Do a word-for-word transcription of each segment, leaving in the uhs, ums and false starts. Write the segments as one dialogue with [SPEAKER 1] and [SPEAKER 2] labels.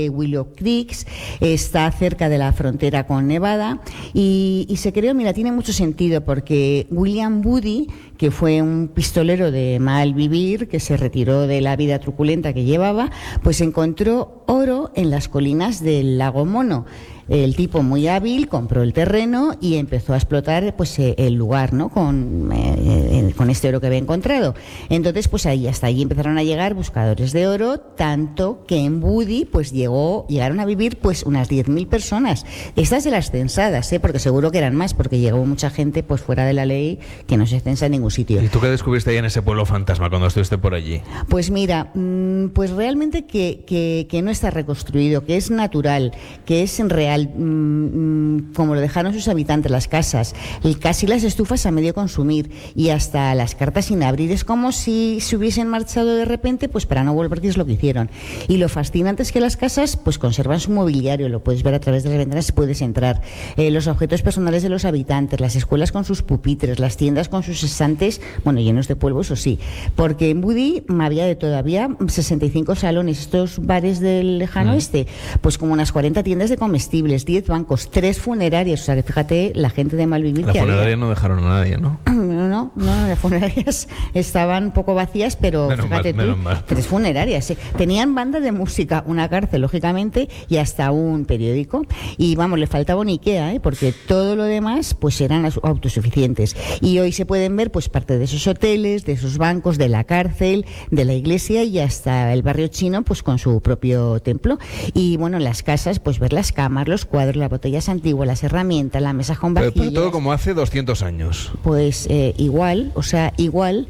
[SPEAKER 1] Willow Creek, está cerca de la frontera con Nevada y, y se creó, mira, tiene mucho sentido porque William Woody, que fue un pistolero de mal vivir, que se retiró de la vida truculenta que llevaba, pues encontró oro en las colinas del lago Mono. El tipo muy hábil compró el terreno y empezó a explotar pues el lugar, ¿no? Con, eh, con este oro que había encontrado. Entonces, pues ahí hasta allí empezaron a llegar buscadores de oro, tanto que en Woody pues llegó, llegaron a vivir pues unas diez mil personas. Estas de las censadas, ¿eh? Porque seguro que eran más, porque llegó mucha gente pues fuera de la ley que no se censa en ningún sitio.
[SPEAKER 2] ¿Y tú qué descubriste ahí en ese pueblo fantasma cuando estuviste por allí?
[SPEAKER 1] Pues mira, pues realmente que, que, que no está reconstruido, que es natural, que es real, como lo dejaron sus habitantes, las casas, y casi las estufas a medio consumir y hasta las cartas sin abrir. Es como si se hubiesen marchado de repente pues para no volver, que es lo que hicieron. Y lo fascinante es que las casas pues conservan su mobiliario, lo puedes ver a través de las ventanas, puedes entrar, eh, los objetos personales de los habitantes, las escuelas con sus pupitres, las tiendas con sus estantes, bueno, llenos de polvo, eso sí, porque en Woody había de todavía sesenta y cinco salones, estos bares del lejano oeste, mm. pues como unas cuarenta tiendas de comestibles, diez bancos, tres funerarias, o sea que fíjate la gente de mal vivir
[SPEAKER 2] la
[SPEAKER 1] que
[SPEAKER 2] funeraria
[SPEAKER 1] había.
[SPEAKER 2] No dejaron a nadie, ¿no?
[SPEAKER 1] No, no, no, las funerarias estaban un poco vacías, pero
[SPEAKER 2] menos
[SPEAKER 1] fíjate
[SPEAKER 2] mal,
[SPEAKER 1] tú,
[SPEAKER 2] menos mal.
[SPEAKER 1] tres funerarias, ¿eh? Tenían banda de música, una cárcel, lógicamente, y hasta un periódico, y vamos, le faltaba un Ikea, ¿eh? Porque todo lo demás, pues eran autosuficientes, y hoy se pueden ver, pues parte de esos hoteles, de esos bancos, de la cárcel, de la iglesia, y hasta el barrio chino, pues con su propio templo, y bueno, en las casas, pues ver las camas, los cuadros, las botellas antiguas, las herramientas, la mesa con vajillas.
[SPEAKER 2] Pero, pero todo como hace doscientos años.
[SPEAKER 1] Pues eh, igual, o sea, igual,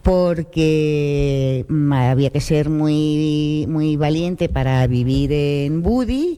[SPEAKER 1] porque mm, había que ser muy muy valiente para vivir en Woody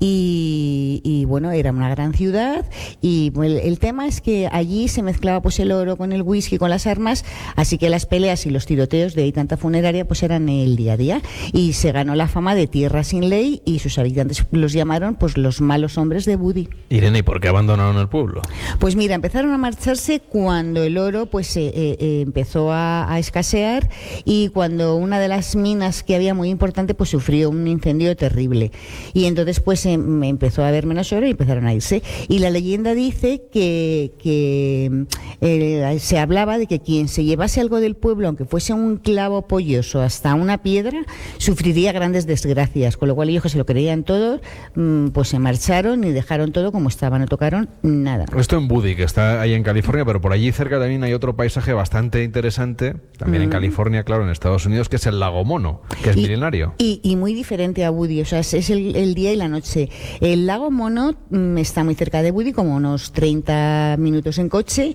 [SPEAKER 1] y, y bueno, era una gran ciudad y el, el tema es que allí se mezclaba pues el oro con el whisky, con las armas, así que las peleas y los tiroteos de ahí tanta funeraria pues eran el día a día y se ganó la fama de tierra sin ley y sus habitantes los llamaron pues los malos hombres de Woody.
[SPEAKER 2] Irene, ¿y por qué abandonaron el pueblo?
[SPEAKER 1] Pues mira, empezaron a marcharse cuando el oro pues eh, eh, empezó a, a escasear y cuando una de las minas que había muy importante pues sufrió un incendio terrible y entonces pues eh, empezó a haber menos oro y empezaron a irse y la leyenda dice que, que eh, se hablaba de que quien se llevase algo del pueblo, aunque fuese un clavo polloso hasta una piedra, sufriría grandes desgracias, con lo cual ellos que se lo creían todos pues se marcharon y dejaron todo como estaba, no tocaron nada.
[SPEAKER 2] Esto en Woody, que está ahí en California, pero por allí cerca también hay otro paisaje bastante interesante, también mm. en California, claro, en Estados Unidos, que es el lago Mono, que es
[SPEAKER 1] y,
[SPEAKER 2] milenario.
[SPEAKER 1] Y, y muy diferente a Woody, o sea, es, es el, el día y la noche. El lago Mono mm, está muy cerca de Woody, como unos treinta minutos en coche,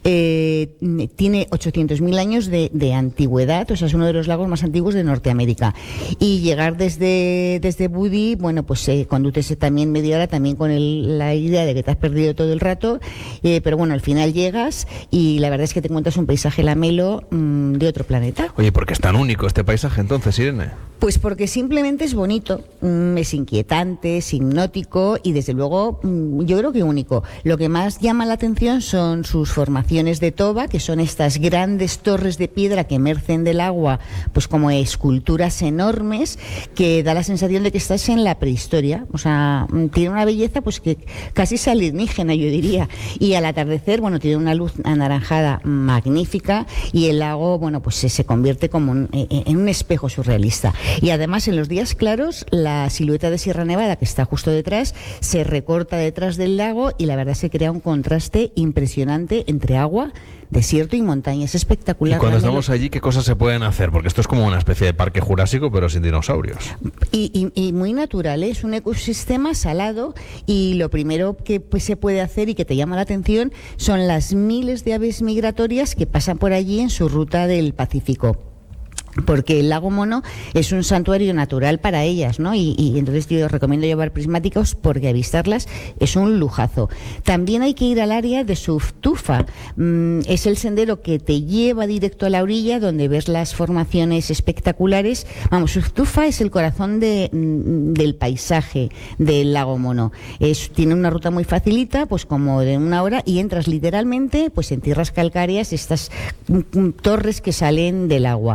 [SPEAKER 1] eh, tiene ochocientos mil años de, de antigüedad, o sea, es uno de los lagos más antiguos de Norteamérica. Y llegar desde, desde Woody, bueno, pues eh, conduces también media hora, también con el, la idea de que te has perdido todo el rato, eh, pero bueno, al final llegas y la verdad es que te encuentras un paisaje lamelo mmm, de otro planeta.
[SPEAKER 2] Oye, ¿por qué es tan único este paisaje entonces, Irene?
[SPEAKER 1] Pues porque simplemente es bonito, mmm, es inquietante, es hipnótico y desde luego mmm, yo creo que único. Lo que más llama la atención son sus formaciones de toba, que son estas grandes torres de piedra que emergen del agua, pues como esculturas enormes que da la sensación de que estás en la prehistoria. O sea, tiene una belleza pues que casi es alienígena, yo diría. Y al atardecer, bueno, tiene una luz anaranjada magnífica y el lago, bueno, pues se, se convierte como un, en un espejo surrealista. Y además en los días claros la silueta de Sierra Nevada, que está justo detrás, se recorta detrás del lago y la verdad se crea un contraste impresionante entre agua, desierto y montaña. Es espectacular.
[SPEAKER 2] Y cuando estamos allí, ¿qué cosas se pueden hacer? Porque esto es como una especie de parque jurásico, pero sin dinosaurios.
[SPEAKER 1] Y, y, y muy natural, ¿eh? Es un ecosistema salado y lo primero que pues, se puede hacer y que te llama la atención son las miles de aves migratorias que pasan por allí en su ruta del Pacífico. Porque el lago Mono es un santuario natural para ellas, ¿no? Y, y entonces yo os recomiendo llevar prismáticos porque avistarlas es un lujazo. También hay que ir al área de Suftufa. Mm, es el sendero que te lleva directo a la orilla donde ves las formaciones espectaculares. Vamos, Suftufa es el corazón de, mm, del paisaje del lago Mono. Es, tiene una ruta muy facilita, pues como de una hora, y entras literalmente pues en tierras calcáreas, estas mm, torres que salen del agua.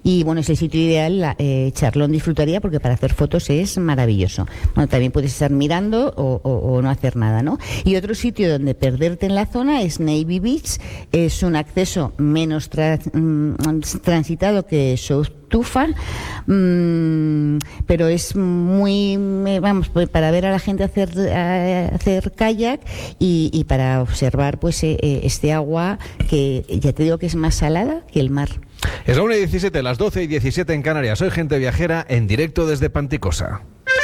[SPEAKER 1] Y bueno, es el sitio ideal, la, eh, Charlón disfrutaría porque para hacer fotos es maravilloso. Bueno, también puedes estar mirando o, o, o no hacer nada, ¿no? Y otro sitio donde perderte en la zona es Navy Beach, es un acceso menos tra mm, transitado que Soutufa, mmm, pero es muy, vamos, para ver a la gente hacer, a, hacer kayak y, y para observar pues eh, este agua que ya te digo que es más salada que el mar.
[SPEAKER 2] Es la una y diecisiete, las doce y diecisiete en Canarias. Soy Gente Viajera en directo desde Panticosa.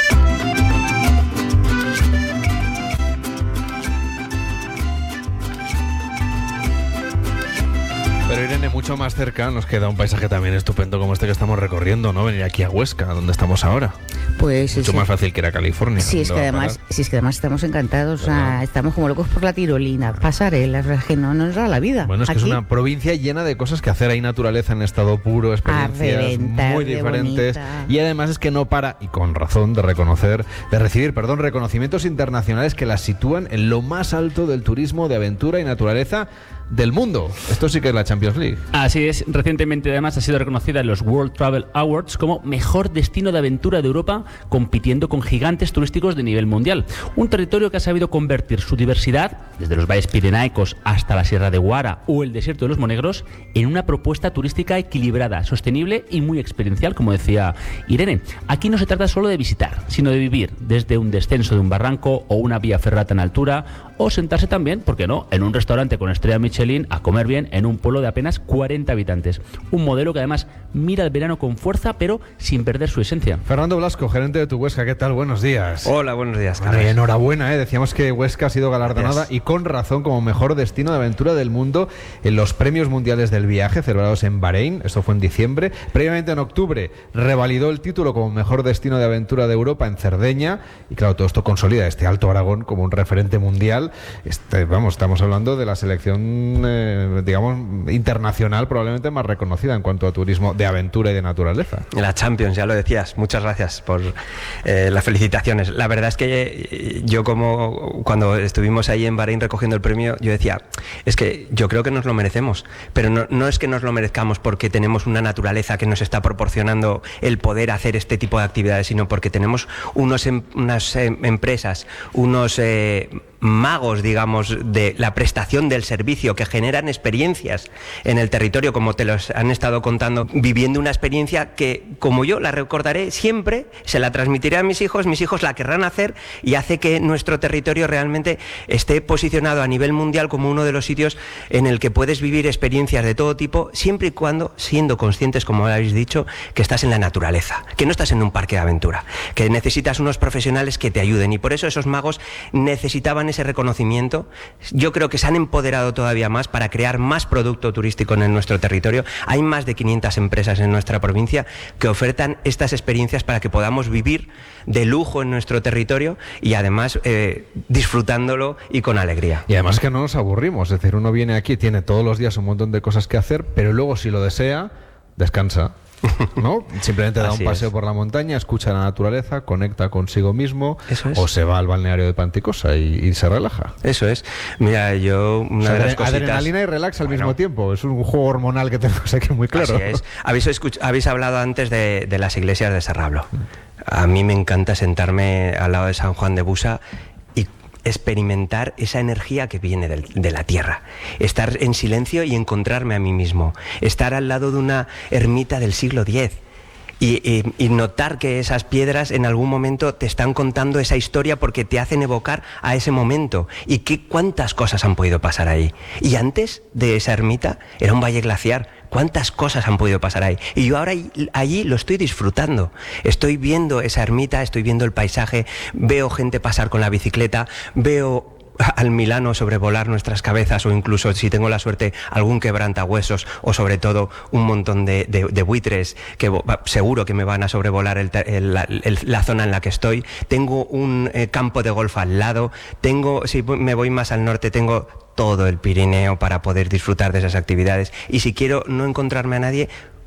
[SPEAKER 2] Pero Irene, mucho más cerca nos queda un paisaje también estupendo como este que estamos recorriendo, ¿no? Venir aquí a Huesca, donde estamos ahora.
[SPEAKER 1] Pues
[SPEAKER 2] mucho
[SPEAKER 1] sí.
[SPEAKER 2] más fácil que ir a California.
[SPEAKER 1] Sí, es que además, sí, es que además estamos encantados, o sea, estamos como locos por la tirolina, pasarelas, que no nos da la vida.
[SPEAKER 2] Bueno, es que aquí es una provincia llena de cosas que hacer. Hay naturaleza en estado puro, experiencias muy diferentes. Y además es que no para, y con razón, de reconocer, de recibir, perdón, reconocimientos internacionales que la sitúan en lo más alto del turismo de aventura y naturaleza del mundo. Esto sí que es la Champions League.
[SPEAKER 3] Así es. Recientemente además ha sido reconocida en los World Travel Awards como mejor destino de aventura de Europa, compitiendo con gigantes turísticos de nivel mundial. Un territorio que ha sabido convertir su diversidad, desde los valles pirenaicos hasta la Sierra de Guara o el desierto de los Monegros, en una propuesta turística equilibrada, sostenible y muy experiencial, como decía Irene. Aquí no se trata solo de visitar, sino de vivir, desde un descenso de un barranco o una vía ferrata en altura, o sentarse también, ¿por qué no?, en un restaurante con estrella Michelin a comer bien en un pueblo de apenas cuarenta habitantes. Un modelo que además mira el verano con fuerza, pero sin perder su esencia.
[SPEAKER 2] Fernando Blasco, gerente de Tu Huesca, ¿qué tal? Buenos días.
[SPEAKER 4] Hola, buenos días.
[SPEAKER 2] Bueno, y enhorabuena, ¿eh? Decíamos que Huesca ha sido galardonada,
[SPEAKER 4] Gracias.
[SPEAKER 2] Y con razón, como mejor destino de aventura del mundo en los premios mundiales del viaje celebrados en Bahrein. Esto fue en diciembre. Previamente, en octubre, revalidó el título como mejor destino de aventura de Europa en Cerdeña. Y claro, todo esto consolida este Alto Aragón como un referente mundial. Este, vamos, estamos hablando de la selección, eh, digamos, internacional, probablemente más reconocida en cuanto a turismo de aventura y de naturaleza.
[SPEAKER 4] La Champions, ya lo decías. Muchas gracias por eh, las felicitaciones. La verdad es que yo, como cuando estuvimos ahí en Bahrein recogiendo el premio, yo decía, es que yo creo que nos lo merecemos, pero no, no es que nos lo merezcamos porque tenemos una naturaleza que nos está proporcionando el poder hacer este tipo de actividades, sino porque tenemos unos em, unas eh, empresas, unos eh, magos, digamos, de la prestación del servicio que generan experiencias en el territorio, como te los han estado contando, viviendo una experiencia que, como yo la recordaré siempre, se la transmitiré a mis hijos, mis hijos la querrán hacer y hace que nuestro territorio realmente esté posicionado a nivel mundial como uno de los sitios en el que puedes vivir experiencias de todo tipo, siempre y cuando siendo conscientes, como habéis dicho, que estás en la naturaleza, que no estás en un parque de aventura, que necesitas unos profesionales que te ayuden, y por eso esos magos necesitaban ese reconocimiento. Yo creo que se han empoderado todavía más para crear más producto turístico en nuestro territorio. Hay más de quinientas empresas en nuestra provincia que ofertan estas experiencias para que podamos vivir de lujo en nuestro territorio y además eh, disfrutándolo y con alegría.
[SPEAKER 2] Y además que no nos aburrimos, es decir, uno viene aquí, tiene todos los días un montón de cosas que hacer, pero luego, si lo desea, descansa, ¿no? Simplemente da un paseo es. por la montaña, escucha la naturaleza, conecta consigo mismo,
[SPEAKER 4] Eso es.
[SPEAKER 2] o se va al balneario de Panticosa y, y se relaja.
[SPEAKER 4] Eso es. Mira, yo una
[SPEAKER 2] o sea,
[SPEAKER 4] de las cositas...
[SPEAKER 2] Adrenalina y relax al
[SPEAKER 4] bueno,
[SPEAKER 2] mismo tiempo. Es un juego hormonal que tenemos aquí muy claro.
[SPEAKER 4] Así es. Habéis, escuch... Habéis hablado antes de, de las iglesias de Serrablo. A mí me encanta sentarme al lado de San Juan de Busa y experimentar esa energía que viene del, de la tierra, estar en silencio y encontrarme a mí mismo, estar al lado de una ermita del siglo diez y, y, y notar que esas piedras en algún momento te están contando esa historia porque te hacen evocar a ese momento y que cuántas cosas han podido pasar ahí. Y antes de esa ermita era un valle glaciar. ¿Cuántas cosas han podido pasar ahí? Y yo ahora allí lo estoy disfrutando. Estoy viendo esa ermita, estoy viendo el paisaje, veo gente pasar con la bicicleta, veo al Milano sobrevolar nuestras cabezas o incluso, si tengo la suerte, algún quebrantahuesos o sobre todo un montón de, de, de buitres que seguro que me van a sobrevolar el, el, el, la zona en la que estoy. Tengo un eh, campo de golf al lado, tengo, si me voy más al norte, tengo todo el Pirineo para poder disfrutar de esas actividades, y si quiero no encontrarme a nadie,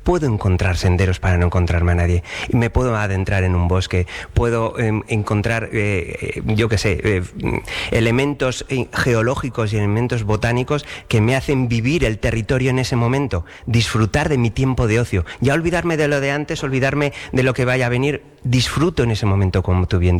[SPEAKER 4] puedo encontrar senderos para no encontrarme a nadie. Y me puedo adentrar en un bosque, puedo eh, encontrar, eh, yo qué sé, eh, elementos geológicos y elementos botánicos que me hacen vivir el territorio en ese momento, disfrutar de mi tiempo de ocio, ya olvidarme de lo de antes, olvidarme de lo que vaya a venir, disfruto en ese momento, como tú bien